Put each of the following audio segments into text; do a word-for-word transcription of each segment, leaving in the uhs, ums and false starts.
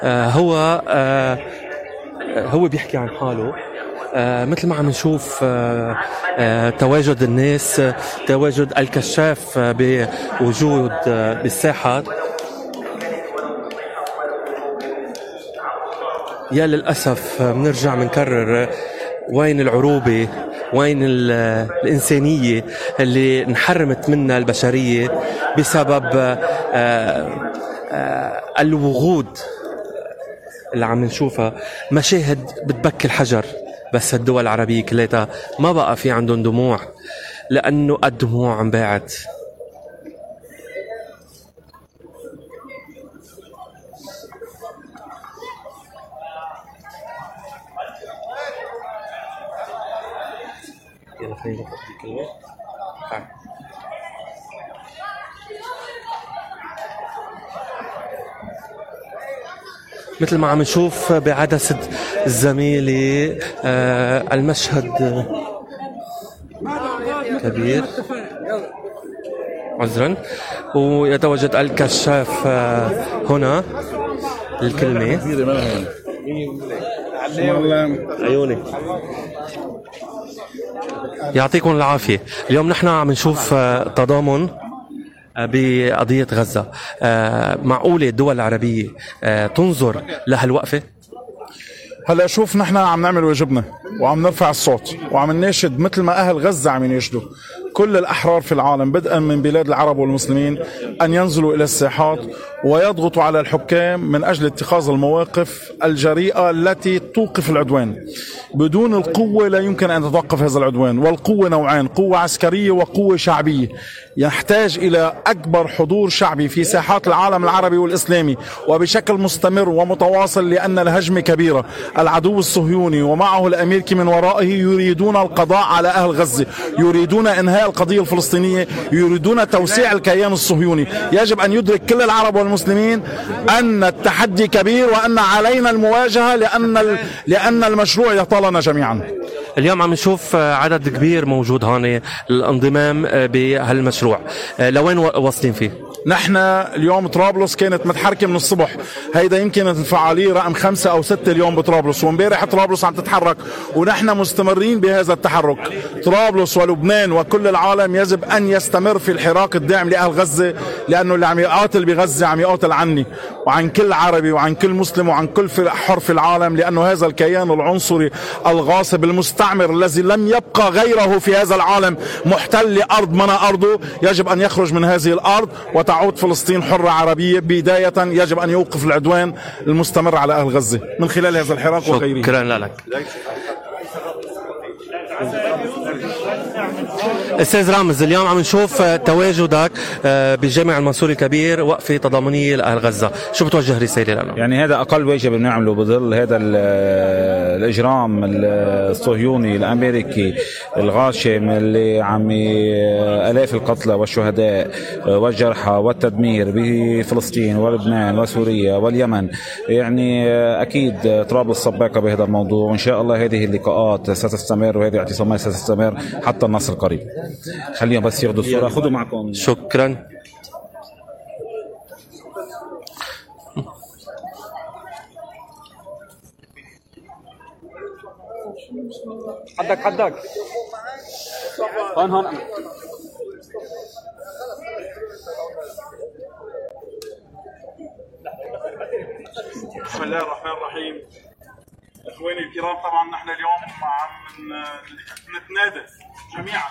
آه هو آه هو بيحكي عن حاله. آه مثل ما عم نشوف آه آه تواجد الناس، آه تواجد الكشاف آه بوجود آه بالساحات. يا للأسف بنرجع بنكرر، وين العروبة، وين الإنسانية اللي انحرمت منها البشرية بسبب آه آه الوغود اللي عم نشوفها. مشاهد بتبكي الحجر. بس الدول العربية كلها ما بقى في عندهم دموع، لأنه الدموع عم باعت. يلا خلينا ناخذ كلمة. مثل ما عم نشوف بعدسة الزميلة آه المشهد كبير، عذرا، ويتواجد الكشاف آه هنا. الكلمة عيوني. يعطيكم العافية. اليوم نحن عم نشوف آه تضامن بقضية غزة. معقولة الدول العربية تنظر لهالوقفة؟ هلا شوف، نحن عم نعمل واجبنا وعم نرفع الصوت وعم نناشد مثل ما أهل غزة عم يناشدوا كل الأحرار في العالم بدءا من بلاد العرب والمسلمين أن ينزلوا إلى الساحات ويضغطوا على الحكام من أجل اتخاذ المواقف الجريئة التي توقف العدوان. بدون القوة لا يمكن أن تتوقف هذا العدوان، والقوة نوعان: قوة عسكرية وقوة شعبية. يحتاج إلى أكبر حضور شعبي في ساحات العالم العربي والإسلامي وبشكل مستمر ومتواصل، لأن الهجمة كبيرة. العدو الصهيوني ومعه الأمريكي من ورائه يريدون القضاء على أهل غزة، يريدون إنهاء القضية الفلسطينية، يريدون توسيع الكيان الصهيوني. يجب أن يدرك كل العرب والمسلمين أن التحدي كبير وأن علينا المواجهة، لأن لأن المشروع يطالنا جميعا. اليوم عم نشوف عدد كبير موجود هون الانضمام بهالمشروع. لوين واصلين فيه؟ نحن اليوم طرابلس كانت متحركة من الصبح، هيدا يمكن الفعالية رقم خمسة أو ستة اليوم بطرابلس، ومبارح طرابلس عم تتحرك ونحن مستمرين بهذا التحرك. طرابلس ولبنان وكل العالم يجب أن يستمر في الحراك الداعم لأهل غزة، لأنه اللي عم يقاتل بغزة عم يقاتل عني وعن كل عربي وعن كل مسلم وعن كل حر في العالم، لأنه هذا الكيان العنصري الغاصب المستعمر الذي لم يبقى غيره في هذا العالم محتل لأرض من أرضه يجب أن يخرج من هذه الأرض وتعود فلسطين حرة عربية. بداية يجب أن يوقف العدوان المستمر على أهل غزة من خلال هذا الحراك وغيره. شكرا لك أستاذ رامز. اليوم عم نشوف تواجدك بالجامع المنصوري الكبير، وقفة تضامنية لأهل غزة، شو بتوجه رسالة لنا؟ يعني هذا أقل واجب بنعمله بظل هذا الإجرام الصهيوني الأمريكي الغاشم اللي عم آلاف القتلى والشهداء والجرحى والتدمير بفلسطين ولبنان وسوريا واليمن. يعني أكيد طرابلس سباقة بهذا الموضوع، وإن شاء الله هذه اللقاءات ستستمر وهذه الاعتصامات ستستمر حتى النصر القريب. خلينا بس ياخذوا الصورة، خذوا معكم. شكرا. حدك حدك هون هون. بسم الله الرحمن الرحيم. اخواني الكرام، طبعا نحن اليوم عم نتنادى جميعا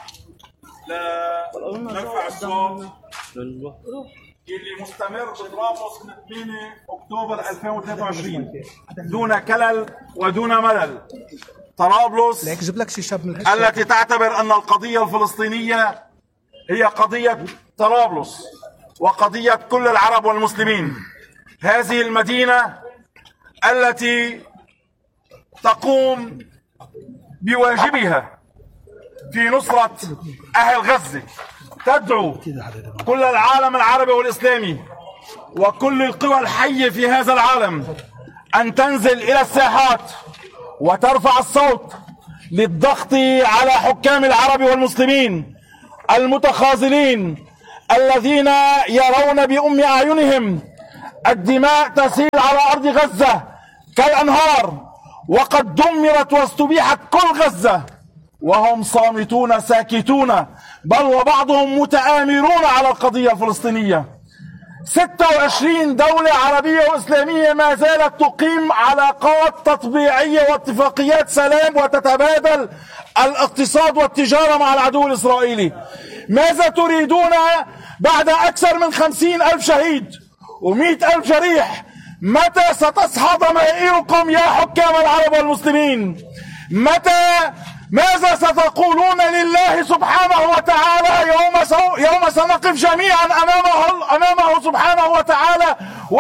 لنرفع الصوت اللي مستمر بطرابلس من ثمانية أكتوبر ألفين وثلاثة وعشرين دون كلل ودون ملل. طرابلس التي تعتبر أن القضية الفلسطينية هي قضية طرابلس وقضية كل العرب والمسلمين. هذه المدينة التي تقوم بواجبها في نصرة أهل غزة تدعو كل العالم العربي والإسلامي وكل القوى الحية في هذا العالم أن تنزل إلى الساحات وترفع الصوت للضغط على حكام العرب والمسلمين المتخاذلين الذين يرون بأم أعينهم الدماء تسيل على أرض غزة كالأنهار، وقد دمرت واستبيحت كل غزة وهم صامتون ساكتون، بل وبعضهم متآمرون على القضية الفلسطينية. ستة وعشرين دولة عربية وإسلامية ما زالت تقيم علاقات تطبيعية واتفاقيات سلام وتتبادل الاقتصاد والتجارة مع العدو الإسرائيلي. ماذا تريدون بعد أكثر من خمسين ألف شهيد ومئة ألف جريح؟ متى ستصحى ضمائركم يا حكام العرب والمسلمين؟ متى ماذا ستقولون لله سبحانه وتعالى يوم سو يوم سنقف جميعا امامه امامه سبحانه وتعالى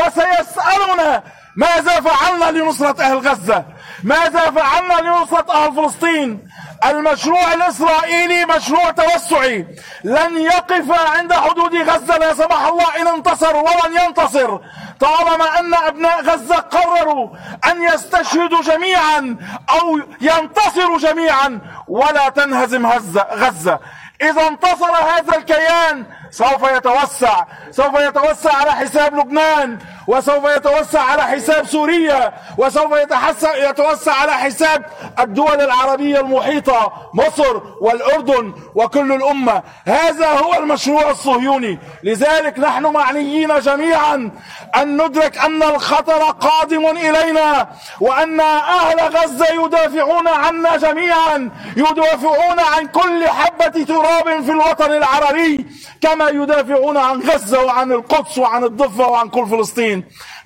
وسيسألنا ماذا فعلنا لنصرة اهل غزة؟ ماذا فعلنا لنصرة اهل فلسطين؟ المشروع الاسرائيلي مشروع توسعي لن يقف عند حدود غزة لا سمح الله ان انتصر ولن ينتصر طالما ان ابناء غزة قرروا ان يستشهدوا جميعا او ينتصروا جميعا ولا تنهزم غزة. اذا انتصر هذا الكيان سوف يتوسع، سوف يتوسع على حساب لبنان، وسوف يتوسع على حساب سوريا، وسوف يتوسع على حساب الدول العربية المحيطة، مصر والأردن وكل الأمة. هذا هو المشروع الصهيوني. لذلك نحن معنيين جميعا أن ندرك أن الخطر قادم إلينا، وأن أهل غزة يدافعون عنا جميعا، يدافعون عن كل حبة تراب في الوطن العربي كما يدافعون عن غزة وعن القدس وعن الضفة وعن كل فلسطين.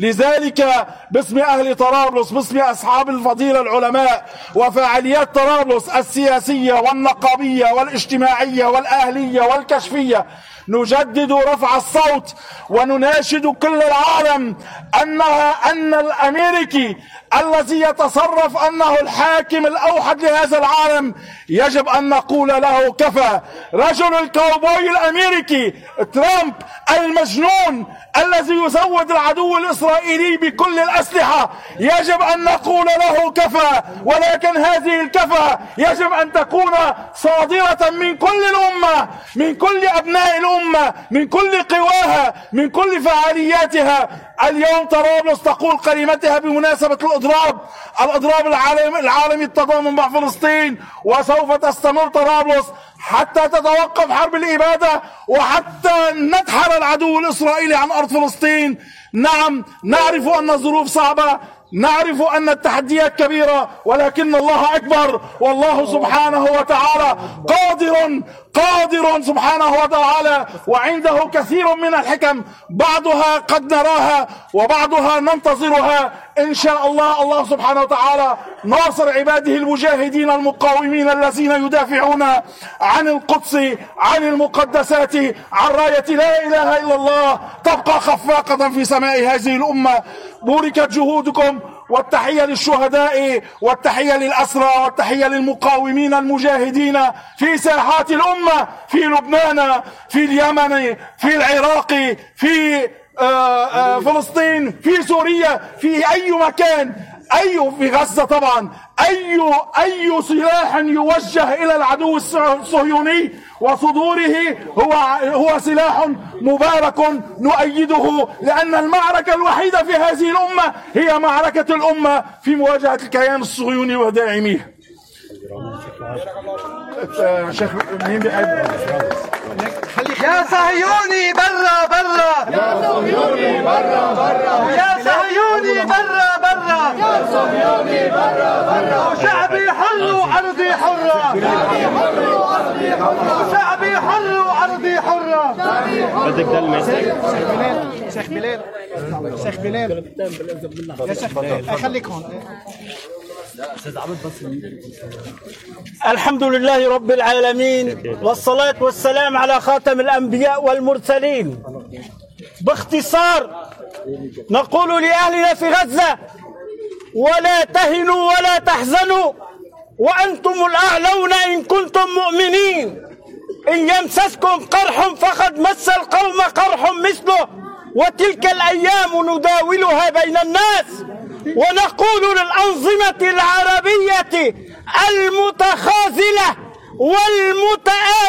لذلك باسم أهل طرابلس، باسم أصحاب الفضيلة العلماء وفعاليات طرابلس السياسية والنقابية والاجتماعية والأهلية والكشفية، نجدد رفع الصوت ونناشد كل العالم أنها أن الأمريكي الذي يتصرف أنه الحاكم الأوحد لهذا العالم يجب أن نقول له كفى. رجل الكاوبوي الأمريكي ترامب المجنون الذي يزود العدو الإسرائيلي بكل الأسلحة يجب أن نقول له كفى، ولكن هذه الكفى يجب أن تكون صادرة من كل الأمة، من كل أبناء الأمة، من كل قواها، من كل فعالياتها. اليوم طرابلس تقول كلمتها بمناسبة الإضراب الإضراب العالمي العالمي التضامن مع فلسطين، وسوف تستمر طرابلس حتى تتوقف حرب الإبادة وحتى ندحر العدو الإسرائيلي عن أرض فلسطين. نعم، نعرف أن الظروف صعبة، نعرف أن التحديات كبيرة، ولكن الله أكبر، والله سبحانه وتعالى قادر قادر سبحانه وتعالى، وعنده كثير من الحكم، بعضها قد نراها وبعضها ننتظرها. إن شاء الله الله سبحانه وتعالى ناصر عباده المجاهدين المقاومين الذين يدافعون عن القدس، عن المقدسات، عن راية لا إله إلا الله تبقى خفاقة في سماء هذه الأمة. بوركت جهودكم، والتحية للشهداء، والتحية للأسرى، والتحية للمقاومين المجاهدين في ساحات الأمة، في لبنان، في اليمن، في العراق، في آآ آآ فلسطين، في سوريا، في أي مكان، أي في غزة طبعا. أي أي سلاح يوجه إلى العدو الصهيوني وصدوره هو هو سلاح مبارك نؤيده، لأن المعركة الوحيدة في هذه الأمة هي معركة الأمة في مواجهة الكيان الصهيوني وداعميه. شيخ مين بيحب؟ يا صهيوني برا برا، يا صهيوني برا برا، يا صهيوني برا برا، يا صهيوني برا برا، شعبي حر وأرضي حرة، شعبي حر وأرضي حرة، شعبي حر وأرضي حرة. بدك تلمس شيخ بلال، شيخ بلال، يا شيخ بلال خليك هون. الحمد لله رب العالمين، والصلاة والسلام على خاتم الأنبياء والمرسلين. باختصار نقول لأهلنا في غزة: ولا تهنوا ولا تحزنوا وأنتم الأعلون إن كنتم مؤمنين. إن يمسسكم قرح فقد مس القوم قرح مثله، وتلك الأيام نداولها بين الناس. ونقول للأنظمة العربية المتخاذلة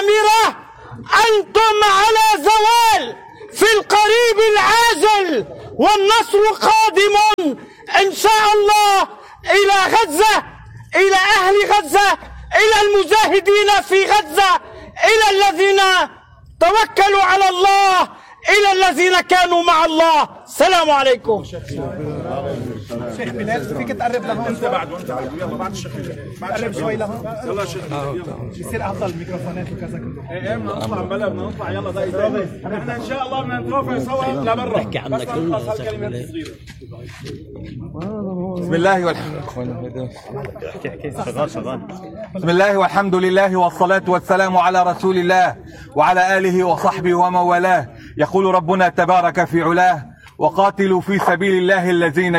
والمتآمرة: أنتم على زوال في القريب العاجل، والنصر قادم إن شاء الله إلى غزة، إلى أهل غزة، إلى المجاهدين في غزة، إلى الذين توكلوا على الله، إلى الذين كانوا مع الله. السلام عليكم. شيخ بلال فيك تقرب لهون؟ انت بعد وانت بعد يلا بعد الشيخ بلال قرب شوي لهون. يلا شيخ بصير افضل الميكروفونات وكذا كله. ايه ايه بدنا نطلع بلا بدنا نطلع يلا دقيقة. احنا ان شاء الله بدنا نترافع سوا لبرا. بحكي عنك هالكلمات الصغيرة. بسم الله والحمد بسم الله والحمد لله والصلاة والسلام على رسول الله وعلى آله وصحبه ومن والاه. يقول ربنا تبارك في علاه: وقاتلوا في سبيل الله الذين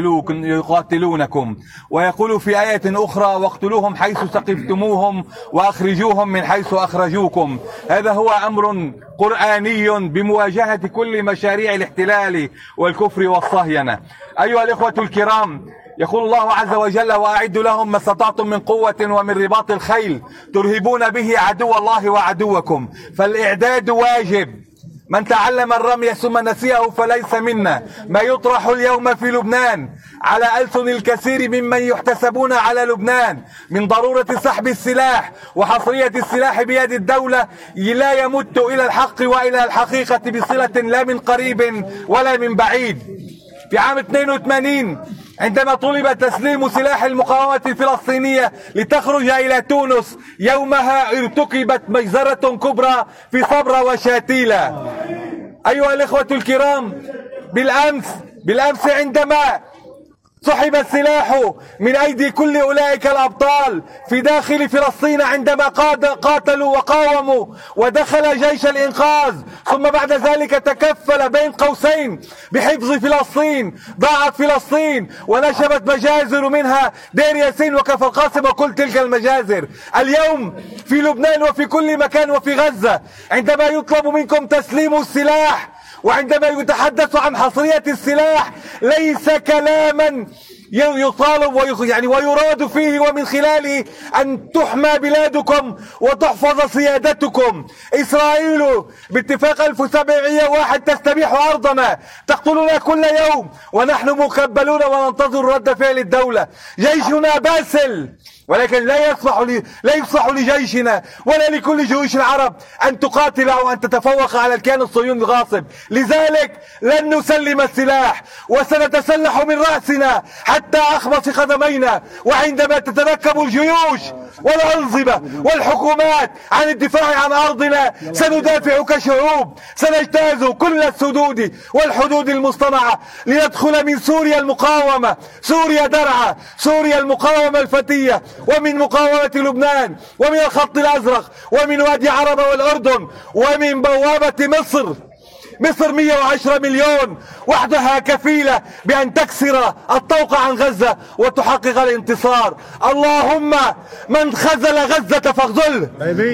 يقاتلونكم. ويقول في آية أخرى: واقتلوهم حيث ثقفتموهم وأخرجوهم من حيث أخرجوكم. هذا هو أمر قرآني بمواجهة كل مشاريع الاحتلال والكفر والصهينة. أيها الإخوة الكرام، يقول الله عز وجل: وأعدوا لهم ما استطعتم من قوة ومن رباط الخيل ترهبون به عدو الله وعدوكم. فالإعداد واجب. من تعلم الرمي ثم نسيه فليس منا. ما يطرح اليوم في لبنان على ألسن الكثير ممن يحتسبون على لبنان من ضرورة سحب السلاح وحصرية السلاح بيد الدولة لا يمت إلى الحق وإلى الحقيقة بصلة لا من قريب ولا من بعيد. في عام اثنين وثمانين عندما طلب تسليم سلاح المقاومة الفلسطينية لتخرج إلى تونس، يومها ارتكبت مجزرة كبرى في صبرا وشاتيلا. أيها الإخوة الكرام، بالأمس بالأمس عندما سحب السلاح من أيدي كل أولئك الأبطال في داخل فلسطين، عندما قاتلوا وقاوموا ودخل جيش الإنقاذ، ثم بعد ذلك تكفل بين قوسين بحفظ فلسطين، ضاعت فلسطين ونشبت مجازر منها دير ياسين وكفر القاسم وكل تلك المجازر. اليوم في لبنان وفي كل مكان وفي غزة عندما يطلب منكم تسليم السلاح وعندما يتحدث عن حصرية السلاح ليس كلاما يطالب يعني ويراد فيه ومن خلاله أن تحمى بلادكم وتحفظ سيادتكم. إسرائيل باتفاق ألف وسبعمائة وواحد تستبيح أرضنا، تقتلنا كل يوم ونحن مكبلون وننتظر رد فعل الدولة. جيشنا باسل، ولكن لا يصلح لي لا يصلح لجيشنا ولا لكل جيوش العرب أن تقاتل أو أن تتفوق على الكيان الصهيوني الغاصب. لذلك لن نسلم السلاح وسنتسلح من رأسنا حتى أخمص قدمينا. وعندما تتركب الجيوش والأنظمة والحكومات عن الدفاع عن أرضنا سندافع كشعوب، سنجتاز كل السدود والحدود المصطنعة لندخل من سوريا المقاومة، سوريا درعا، سوريا المقاومة الفتية، ومن مقاومة لبنان، ومن الخط الأزرق، ومن وادي عربة والأردن، ومن بوابة مصر. مصر مئة وعشرة مليون وحدها كفيلة بأن تكسر الطوق عن غزة وتحقق الانتصار. اللهم من خذل غزة فاخذله،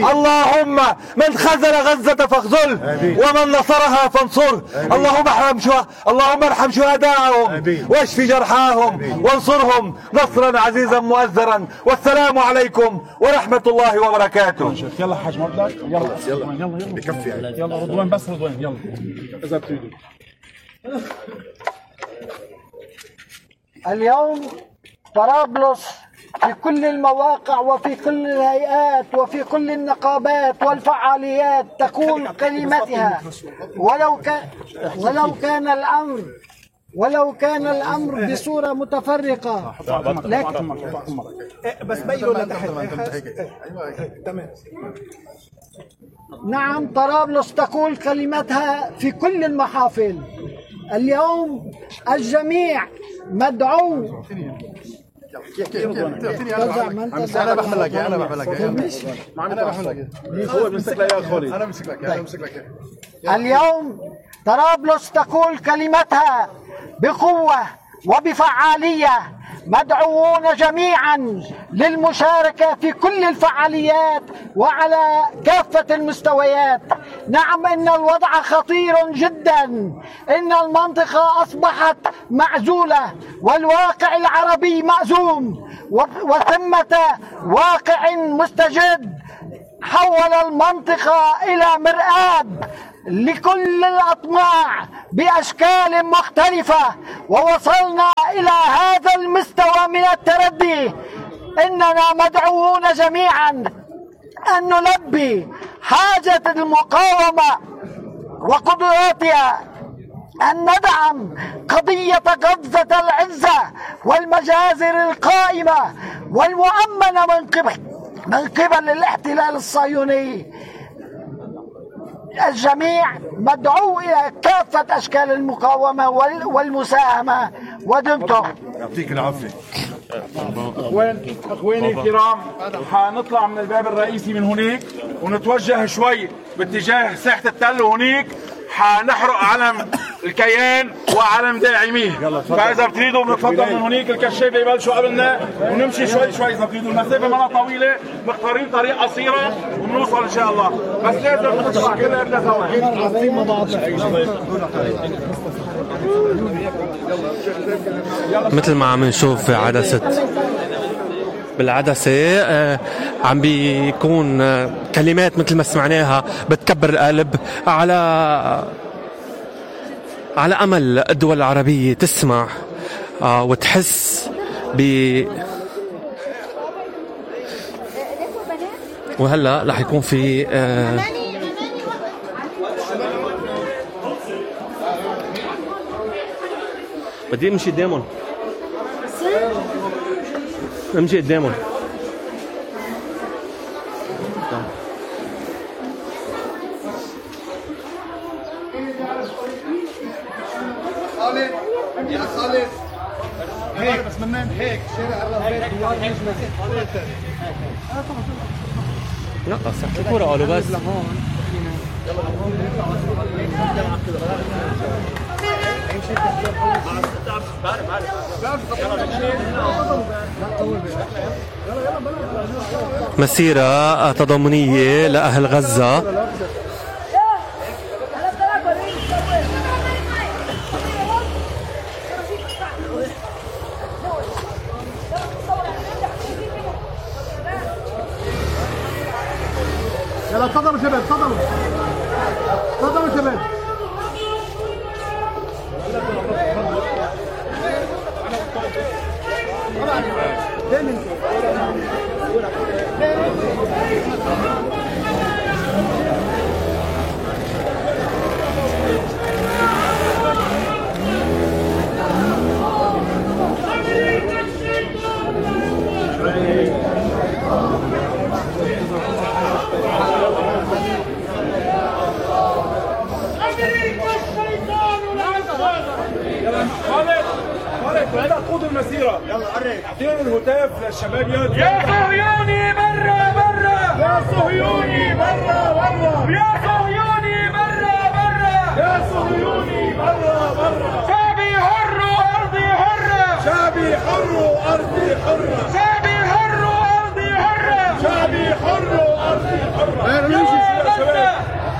اللهم من خذل غزة فاخذله، ومن نصرها فانصره. اللهم ارحم شهداء اللهم ارحم شهداءهم واشف جرحاهم وانصرهم نصرا عزيزا مؤزرا. والسلام عليكم ورحمة الله وبركاته. يلا حاج مبدأ، يلا يلا يلا يلا بكفي يعني. يلا رضوان بس رضوان يلا إذا بتريدوا. اليوم طرابلس في كل المواقع وفي كل الهيئات وفي كل النقابات والفعاليات تقول كلمتها، ولو كان ولو كان الأمر ولو كان الأمر بصورة متفرقة، لكن بس بينوا لتحت. تمام. نعم، طرابلس تقول كلمتها في كل المحافل. اليوم الجميع مدعو. انا بحمل لك انا بحمل لك انا بحمل لك هو بيمسك لك يا خالد. انا بمسك لك انا بمسك لك. اليوم طرابلس تقول كلمتها بقوة وبفعالية. مدعوون جميعا للمشاركة في كل الفعاليات وعلى كافة المستويات. نعم، إن الوضع خطير جدا، إن المنطقة أصبحت معزولة والواقع العربي مأزوم وثمة واقع مستجد حول المنطقة إلى مرآب لكل الأطماع بأشكال مختلفة، ووصلنا إلى هذا المستوى من التردي. إننا مدعوون جميعا أن نلبي حاجة المقاومة وقدراتها، أن ندعم قضية غزة العزة والمجازر القائمة والمؤمنة من قبل من قبل الاحتلال الصهيوني. الجميع مدعو إلى كافة أشكال المقاومة والمساهمة. ودمتم. يعطيك العافية. أخوان أخواني الكرام، حنطلع من الباب الرئيسي من هناك ونتوجه شوي باتجاه ساحة التل، وهنيك حنحرق علم الكيان وعلم داعميه. فإذا بتريدوا بنتفضل من هناك، الكشافة يبلشوا قبلنا ونمشي شوي شوي. إذا بتريدوا المسافة منا طويلة، مختارين طريق قصيرة وبنوصل إن شاء الله، بس لازم نطلع كلنا سوا. مثل ما عم نشوف عدسة بالعدسة آه عم بيكون آه كلمات مثل ما سمعناها بتكبر القلب، على على أمل الدول العربية تسمع آه وتحس ب وهلا رح يكون في آه بدي امشي قدامهم، امشي قدامهم. خالد يا خالد هيك بس منين هيك شارع الرافد دوار لا صح الكورة قالوا بس مسيرة تضامنية لأهل غزة. يلا تفضلوا شباب، تفضلوا تفضلوا شباب. هلا قود المسيرة، يلا قرب اعطيهم الهتاف للشباب. يلا يا صهيوني برا برا، يا صهيوني برا برا، يا صهيوني برا برا، يا صهيوني برا برا. شعبي حر وأرضي حرة، شعبي حر وأرضي حرة، شعبي حر وأرضي حرة، شعبي حر وأرضي حرة. يا غزة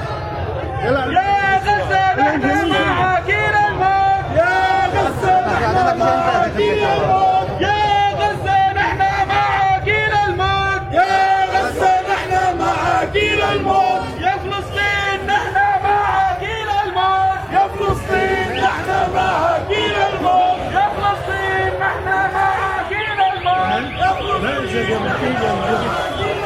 يا غزة نحن معاكين الموت، يا غزة نحن معاكين الموت، يا غزة نحن معاكين الموت، يا غزة نحن معاكين الموت، يا فلسطين نحن معاكين الموت، يا فلسطين نحن معاكين الموت، يا فلسطين نحن معاكين الموت، يا فلسطين.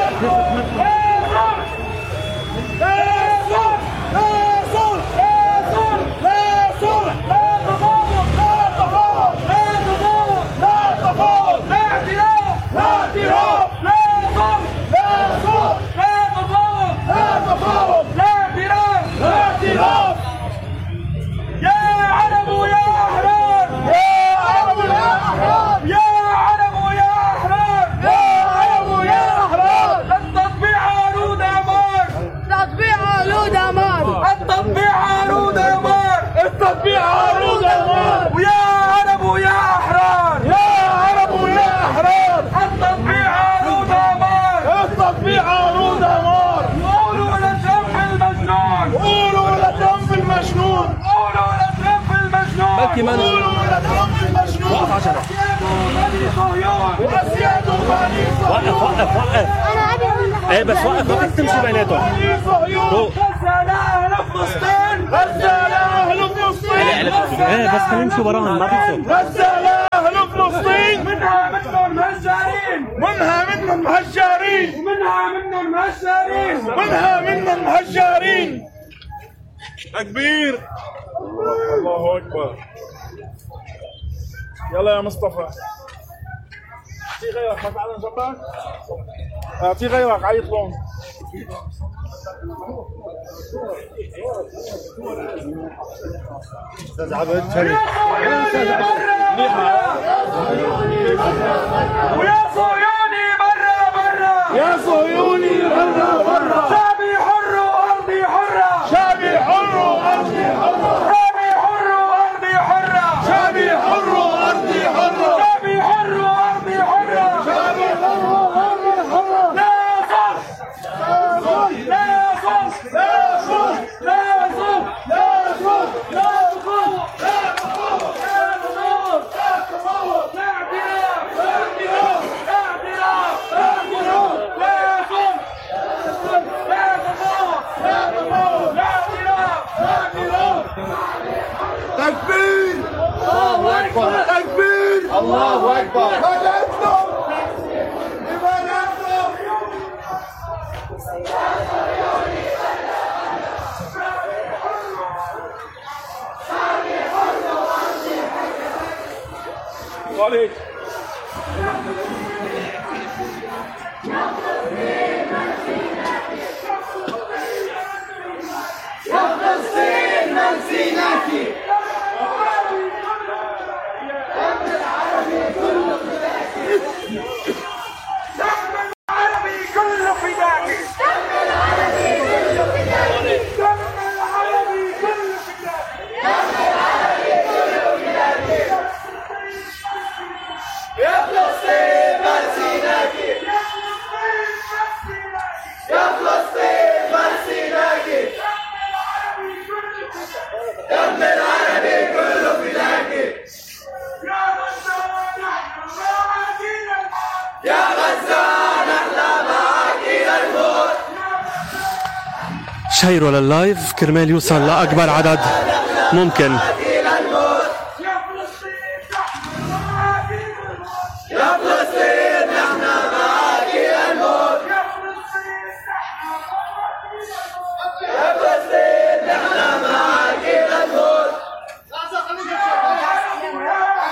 التطبيع عروض أموال، ويا عرب ويا أحرار، يا عرب ويا أحرار. التطبيع عروض أموال، التطبيع عروض أموال. قولوا لترامب المجنون، قولوا لترامب المجنون، قولوا لترامب المجنون، قولوا لترامب المجنون. وأسياد بني صهيون، وأسياد بني صهيون. وقف وقف وقف. أنا أبي ايه بس وقف وقف تمشي بيناتهم. غزة لأهل فلسطين، غزة لأهل فلسطين، ايه بس خلينا نمشي وراهم ما في صوت. غزة لأهل فلسطين، منها منهم مهجرين، منها منهم مهجرين، ومنها منهم مهجرين، منها منهم مهجرين. تكبير. الله أكبر. يلا يا مصطفى. اعطيه غيرك، ما تعال جنبك. اعطيه غيرك عيط لهم. استاذ عبد شريف. ويا صهيوني برا برا، يا صهيوني برا برا، شعبي حر وارضي حرة، شعبي حر وارضي حرة، شعبي حر وارضي حرة، شعبي حر وارضي حرة، شعبي حر وارضي حرة، شعبي حر وارضي حرة. لا صح، لا صح، لا صح، لا صح، لا صح، لا صح، لا تكبير. الله أكبر. تكبير. الله أكبر. بلدنا بلدنا. صالح. يا فلسطين من سيناكي. شيروا لللايف كرمال يوصل لأكبر عدد ممكن.